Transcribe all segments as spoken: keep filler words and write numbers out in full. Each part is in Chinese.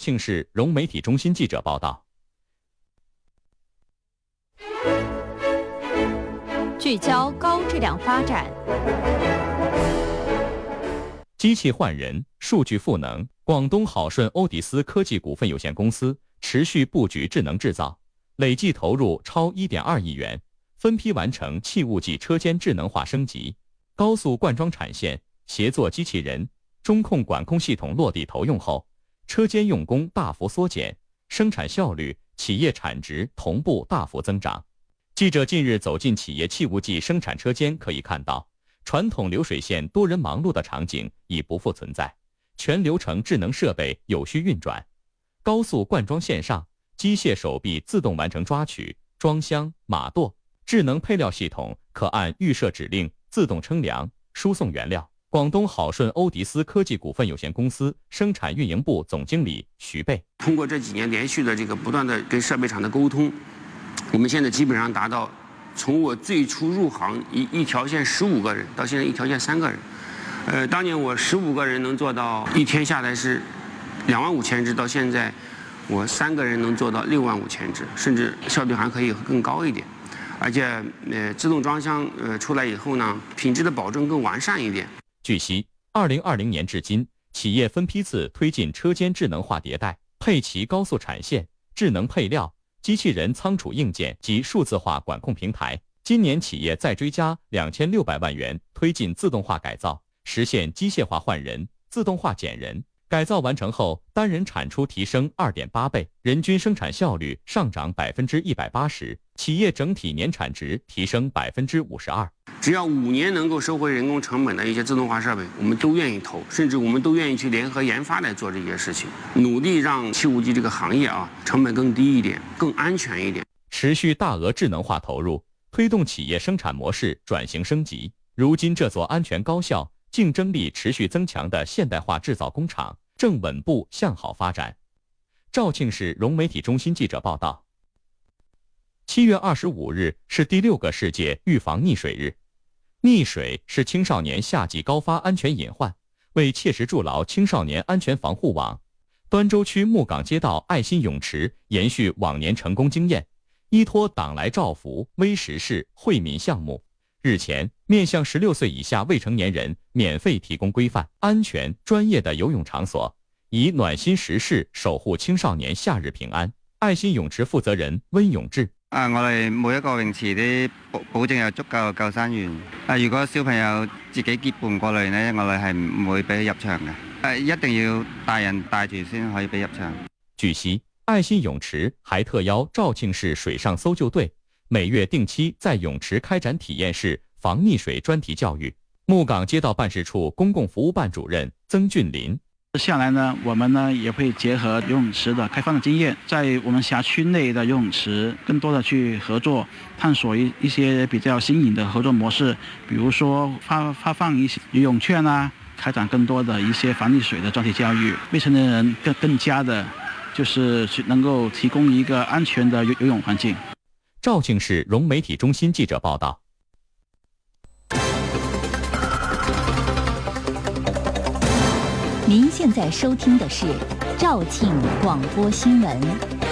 庆市融媒体中心记者报道。 聚焦高质量发展。 机器换人，数据赋能。广东好顺欧迪斯科技股份有限公司持续布局智能制造，累计投入超 一点二亿元，分批完成气雾剂车间智能化升级。高速灌装产线、协作机器人、中控管控系统落地投用后，车间用工大幅缩减，生产效率、企业产值同步大幅增长。记者近日走进企业气雾剂生产车间，可以看到传统流水线多人忙碌的场景已不复存在，全流程智能设备有序运转。高速灌装线上，机械手臂自动完成抓取、装箱、码垛，智能配料系统可按预设指令自动称量、输送原料。广东好顺欧迪斯科技股份有限公司生产运营部总经理徐贝， 通过这几年连续的这个不断的跟设备厂的沟通，我们现在基本上达到从我最初入行一一条线十五个人，到现在一条线三个人。呃，当年我十五个人能做到一天下来是两万五千只，到现在我三个人能做到六万五千只，甚至效率还可以更高一点。而且呃，自动装箱呃出来以后呢，品质的保证更完善一点。 据悉，二零二零年至今，企业分批次推进车间智能化迭代，配齐高速产线、智能配料、机器人仓储硬件及数字化管控平台。今年企业再追加两千六百万元推进自动化改造，实现机械化换人、自动化减人。改造完成后，单人产出提升 二点八倍，人均生产效率上涨 百分之一百八十， 企业整体年产值提升 百分之五十二。 只要五年能够收回人工成本的一些自动化设备，我们都愿意投，甚至我们都愿意去联合研发来做这些事情，努力让气雾剂这个行业啊成本更低一点，更安全一点。 持续大额智能化投入，推动企业生产模式转型升级。如今这座安全高效、竞争力持续增强的现代化制造工厂正稳步向好发展。肇庆市融媒体中心记者报道。七月二十五日是第六个世界预防溺水日。溺水是青少年夏季高发安全隐患，为切实筑牢青少年安全防护网，端州区木岗街道爱心泳池延续往年成功经验，依托党来照福微时事惠民项目，日前面向十六岁以下未成年人免费提供规范、安全、专业的游泳场所，以暖心时事守護青少年夏日平安。愛心泳池負責人温永志： 啊，我哋每一個泳池啲保保證有足夠嘅救生員。啊，如果小朋友自己結伴過嚟呢，我哋係唔會俾入場嘅。啊，一定要大人帶住先可以俾入場。 據悉，愛心泳池還特邀肇慶市水上搜救隊，每月定期在泳池開展體驗式防溺水專題教育。木岗街道辦事處公共服務辦主任曾俊林： 下來呢，我們呢也會結合游泳池的開放的經驗，在我們轄區內的游泳池更多的去合作，探索一一些比較新穎的合作模式，比如說發發放一些游泳券啊，開展更多的一些防溺水的專題教育，未成年人更更加的，就是去能夠提供一個安全的游游泳環境。 肇慶市融媒體中心記者報道。 您现在收听的是肇庆广播新闻。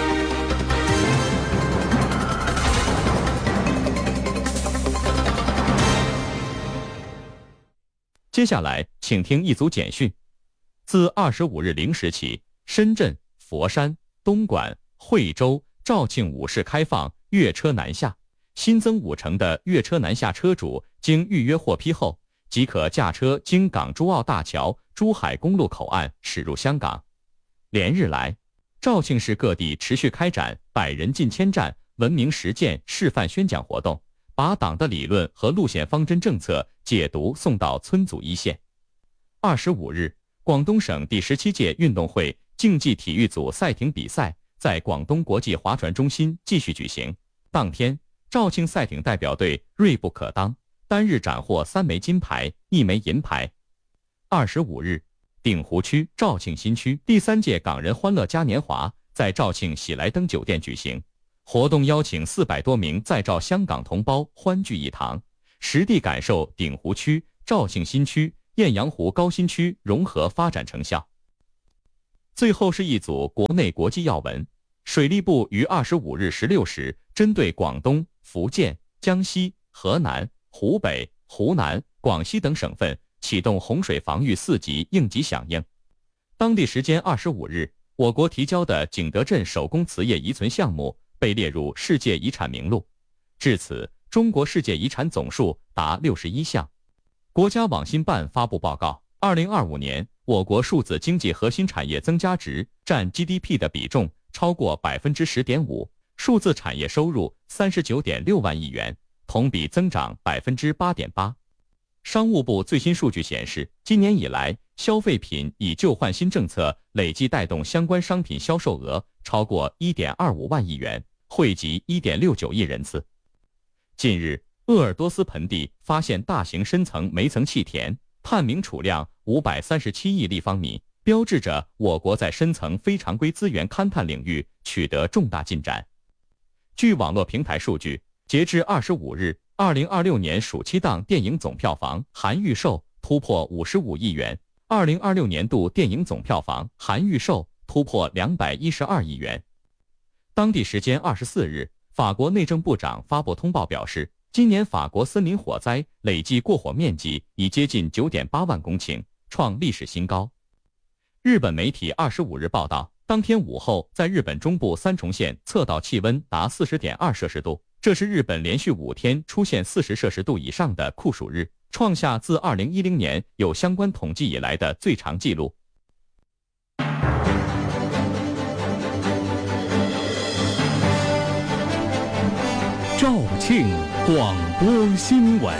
接下来，请听一组简讯。自二十五日零时起，深圳、佛山、东莞、惠州、肇庆五市开放粤车南下，新增五成的粤车南下车主经预约获批后，即可驾车经港珠澳大桥珠海公路口岸驶入香港。连日来，肇庆市各地持续开展百人进千站文明实践示范宣讲活动，把党的理论和路线方针政策解读送到村组一线。二十五日，广东省第十七届运动会竞技体育组赛艇比赛在广东国际划船中心继续举行。当天，肇庆赛艇代表队锐不可当，单日斩获三枚金牌、一枚银牌。二十五日，鼎湖区肇庆新区第三届港人欢乐嘉年华在肇庆喜来登酒店举行。活动邀请四百多名在肇香港同胞欢聚一堂，实地感受鼎湖区、肇庆新区、雁洋湖高新区融合发展成效。 最后是一组国内国际要闻。水利部于二十五日十六时，针对广东、福建、江西、河南、湖北、湖南、广西等省份启动洪水防御四级应急响应。当地时间二十五日，我国提交的景德镇手工瓷业遗存项目被列入世界遗产名录。至此，中国世界遗产总数达六十一项。国家网信办发布报告，二零二五年，我国数字经济核心产业增加值占 G D P 的比重超过 百分之十点五， 数字产业收入 三十九点六万亿元，同比增长 百分之八点八。商务部最新数据显示，今年以来，消费品以旧换新政策累计带动相关商品销售额超过 一点二五万亿元，惠及 一点六九亿人次。近日，鄂尔多斯盆地发现大型深层煤层气田，探明储量五百三十七亿立方米，标志着我国在深层非常规资源勘探领域取得重大进展。据网络平台数据，截至二十五日，二零二六年暑期档电影总票房含预售突破五十五亿元，二零二六年度电影总票房含预售突破两百一十二亿元。当地时间二十四日，法国内政部长发布通报表示，今年法国森林火灾累计过火面积已接近 九点八万公顷，创历史新高。日本媒体二十五日报道，当天午后，在日本中部三重县测到气温达 四十点二摄氏度，这是日本连续五天出现四十摄氏度以上的酷暑日，创下自二零一零年有相关统计以来的最长纪录。 肇庆广播新闻。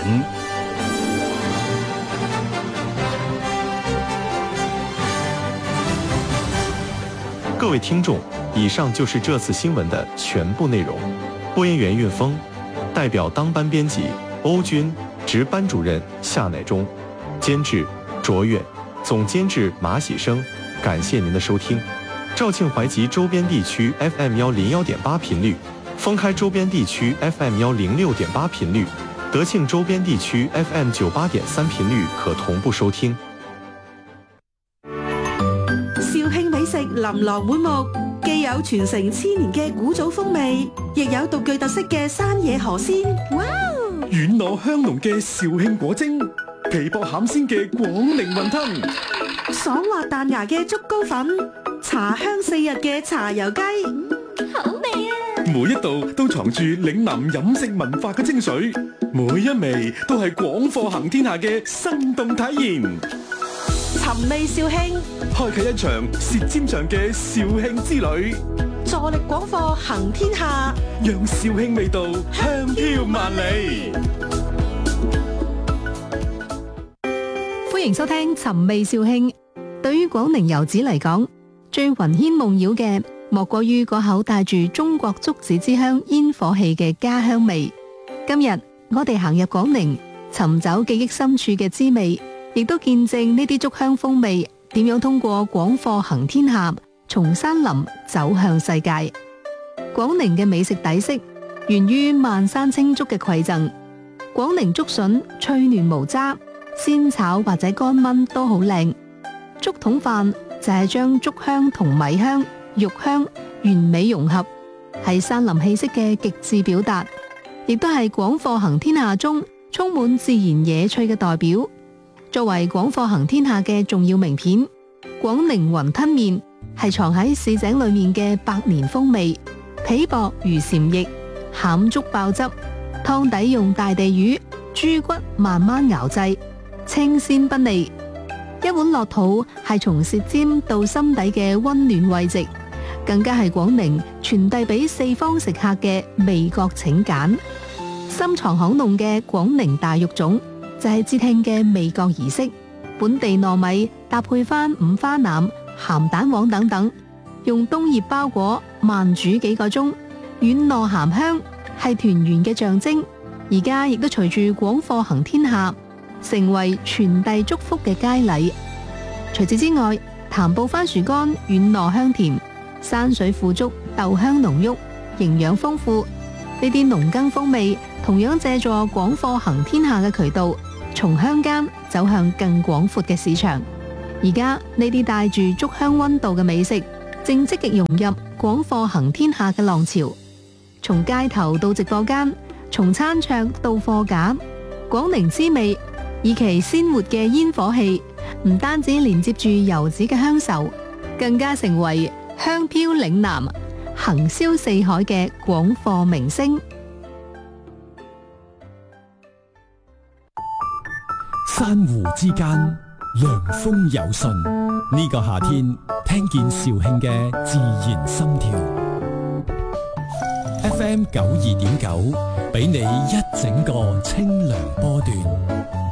各位听众，以上就是这次新闻的全部内容。播音员运峰，代表当班编辑欧军，值班主任夏乃忠，监制卓越，总监制马喜生。感谢您的收听。肇庆怀集周边地区 F M 幺零幺点八频率，封开周边地区 F M 幺零六点八频率，德庆周边地區 F M 九八點三頻率可同步收聽。 肇慶美食琳琅滿目，既有傳承千年嘅古早風味，亦有獨具特色嘅山野河鮮。哇！ 軟糯香濃嘅肇慶果蒸，皮薄餡鮮嘅廣寧雲吞， 爽滑彈牙嘅竹糕粉，茶香四溢嘅茶油雞。好味啊！ 每一道都藏住嶺南飲食文化嘅精髓，每一味都係廣貨行天下嘅生動體驗。 尋味肇慶， 開啟一場舌尖上嘅肇慶之旅， 助力廣貨行天下， 讓肇慶味道香飄萬里。 歡迎收聽尋味肇慶。對於廣寧遊子嚟講，最魂牽夢繞嘅莫過於嗰口帶住中國竹子之鄉煙火氣嘅家鄉味。今日我哋行入廣寧，尋找記憶深處嘅滋味，亦都見證呢啲竹鄉風味點樣通過廣貨行天下，從山林走向世界。廣寧嘅美食底色源於萬山青竹嘅饋贈。廣寧竹筍脆嫩無渣，鮮炒或者乾炆都好靚。竹筒飯就係將竹香同米香、肉香完美融合，係山林氣息嘅極致表達，亦都係廣貨行天下中充滿自然野趣嘅代表。作為廣貨行天下嘅重要名片，廣寧雲吞麵係藏喺市井裏面嘅百年風味，皮薄如禪液，餡竹爆汁，湯底用大地魚、豬骨慢慢熬製，清鮮不膩。一碗落肚係從舌尖到心底嘅溫暖慰藉，更加係廣寧傳遞俾四方食客嘅味覺請柬。深藏巷弄嘅廣寧大肉粽就係節慶嘅味覺儀式，本地糯米搭配翻五花腩、鹹蛋黃等等，用冬葉包裹慢煮幾個鐘，軟糯鹹香，係團圓嘅象徵。而家亦都隨住廣貨行天下，成為傳遞祝福嘅佳禮。除此之外，潭埔番薯乾軟糯香甜，山水富足，豆香濃郁，營養豐富。呢啲農耕風味同樣借助廣貨行天下嘅渠道，從鄉間走向更廣闊嘅市場。 而家呢啲帶住竹香溫度嘅美食，正積極融入廣貨行天下嘅浪潮。從街頭到直播間，從餐桌到貨架，廣寧滋味以其鮮活嘅煙火氣，唔單止連接住遊子嘅鄉愁，更加成為香飄嶺南、行銷四海嘅廣貨明星。 珊瑚之間，涼風有信。呢個夏天，聽見肇慶嘅自然心跳。F M 九二點九，俾你一整個清涼波段。